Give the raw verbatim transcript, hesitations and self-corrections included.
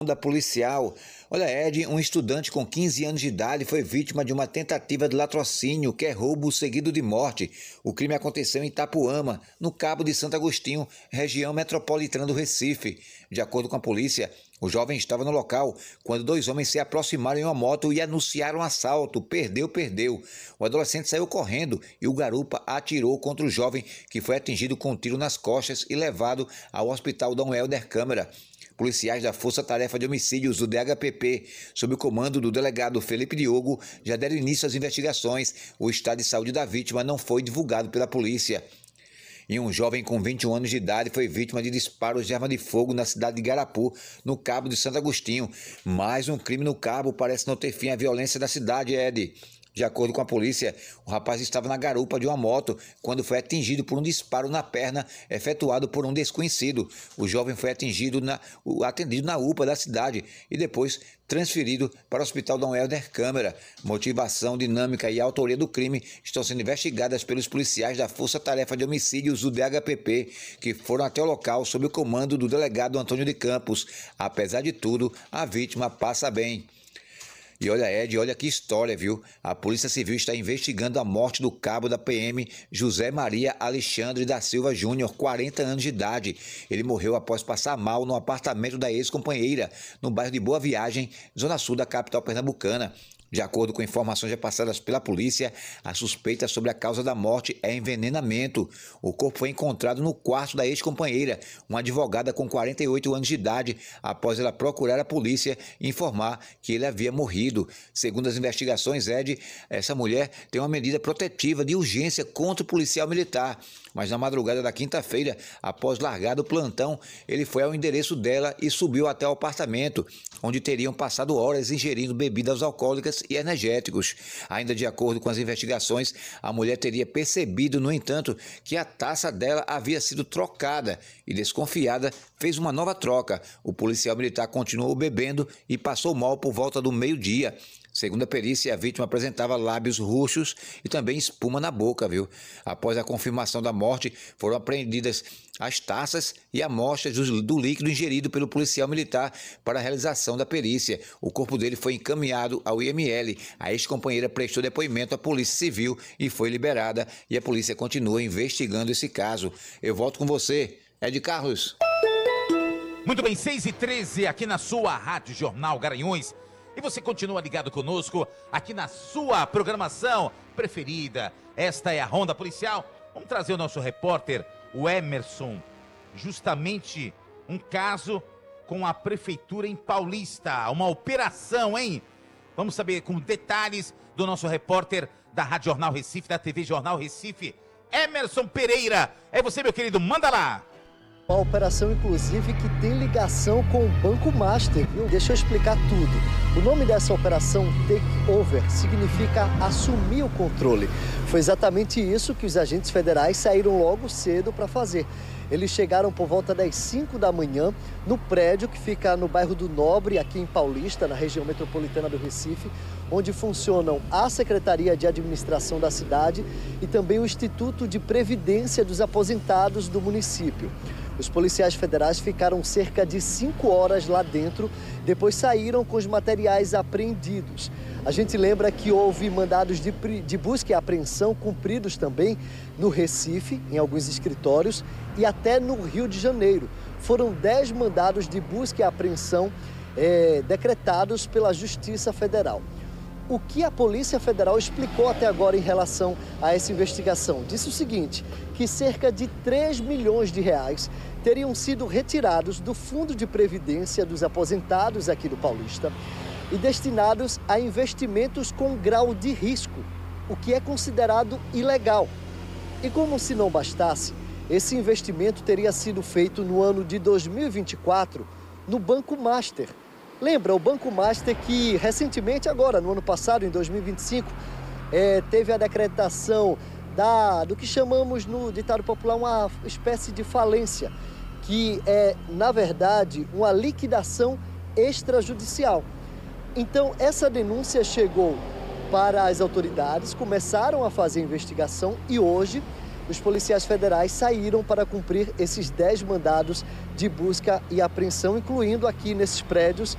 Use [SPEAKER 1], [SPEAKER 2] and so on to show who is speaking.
[SPEAKER 1] Da policial. Olha, Ed, um estudante com quinze anos de idade foi vítima de uma tentativa de latrocínio, que é roubo seguido de morte. O crime aconteceu em Itapuama, no Cabo de Santo Agostinho, região metropolitana do Recife. De acordo com a polícia, o jovem estava no local quando dois homens se aproximaram em uma moto e anunciaram um assalto. Perdeu, perdeu. O adolescente saiu correndo e o garupa atirou contra o jovem, que foi atingido com um tiro nas costas e levado ao hospital Dom Helder Câmara. Policiais da Força Tarefa de Homicídios do D H P P, sob o comando do delegado Felipe Diogo, já deram início às investigações. O estado de saúde da vítima não foi divulgado pela polícia. E um jovem com vinte e um anos de idade foi vítima de disparos de arma de fogo na cidade de Garapu, no Cabo de Santo Agostinho. Mais um crime no Cabo parece não ter fim à violência da cidade, Ed. De acordo com a polícia, o rapaz estava na garupa de uma moto quando foi atingido por um disparo na perna efetuado por um desconhecido. O jovem foi atingido na, atendido na U P A da cidade e depois transferido para o Hospital Dom Helder Câmara. Motivação, dinâmica e autoria do crime estão sendo investigadas pelos policiais da Força Tarefa de Homicídios do D H P P, que foram até o local sob o comando do delegado Antônio de Campos. Apesar de tudo, a vítima passa bem. E olha, Ed, olha que história, viu? A Polícia Civil está investigando a morte do cabo da P M José Maria Alexandre da Silva Júnior, quarenta anos de idade. Ele morreu após passar mal no apartamento da ex-companheira, no bairro de Boa Viagem, zona sul da capital pernambucana. De acordo com informações repassadas pela polícia, a suspeita sobre a causa da morte é envenenamento. O corpo foi encontrado no quarto da ex-companheira, uma advogada com quarenta e oito anos de idade, após ela procurar a polícia e informar que ele havia morrido. Segundo as investigações, Ed, essa mulher tem uma medida protetiva de urgência contra o policial militar. Mas na madrugada da quinta-feira, após largar do plantão, ele foi ao endereço dela e subiu até o apartamento, onde teriam passado horas ingerindo bebidas alcoólicas e energéticos. Ainda de acordo com as investigações, a mulher teria percebido, no entanto, que a taça dela havia sido trocada e, desconfiada, fez uma nova troca. O policial militar continuou bebendo e passou mal por volta do meio-dia. Segundo a perícia, a vítima apresentava lábios roxos e também espuma na boca, viu? Após a confirmação da morte, foram apreendidas as taças e amostras do, do líquido ingerido pelo policial militar para a realização da perícia. O corpo dele foi encaminhado ao I M L. A ex-companheira prestou depoimento à Polícia Civil e foi liberada, e a polícia continua investigando esse caso. Eu volto com você, Ed Carlos.
[SPEAKER 2] Muito bem, seis e treze aqui na sua Rádio Jornal Garanhuns. E você continua ligado conosco aqui na sua programação preferida. Esta é a Ronda Policial. Vamos trazer o nosso repórter, o Emerson. Justamente um caso com a prefeitura em Paulista. Uma operação, hein? Vamos saber com detalhes do nosso repórter da Rádio Jornal Recife, da T V Jornal Recife, Emerson Pereira. É você, meu querido, manda lá.
[SPEAKER 3] Uma operação, inclusive, que tem ligação com o Banco Master, viu? Deixa eu explicar tudo. O nome dessa operação, Takeover, significa assumir o controle. Foi exatamente isso que os agentes federais saíram logo cedo para fazer. Eles chegaram por volta das cinco da manhã no prédio que fica no bairro do Nobre, aqui em Paulista, na região metropolitana do Recife, onde funcionam a Secretaria de Administração da cidade e também o Instituto de Previdência dos Aposentados do município. Os policiais federais ficaram cerca de cinco horas lá dentro, depois saíram com os materiais apreendidos. A gente lembra que houve mandados de, de busca e apreensão cumpridos também no Recife, em alguns escritórios, e até no Rio de Janeiro. Foram dez mandados de busca e apreensão é, decretados pela Justiça Federal. O que a Polícia Federal explicou até agora em relação a essa investigação? Disse o seguinte, que cerca de três milhões de reais teriam sido retirados do Fundo de Previdência dos Aposentados aqui do Paulista e destinados a investimentos com grau de risco, o que é considerado ilegal. E como se não bastasse, esse investimento teria sido feito no ano de dois mil e vinte e quatro no Banco Master. Lembra, o Banco Master que recentemente, agora no ano passado, em dois mil e vinte e cinco, é, teve a decretação da, do que chamamos no ditado popular uma espécie de falência, que é, na verdade, uma liquidação extrajudicial. Então, essa denúncia chegou para as autoridades, começaram a fazer investigação e hoje os policiais federais saíram para cumprir esses dez mandados de busca e apreensão, incluindo aqui nesses prédios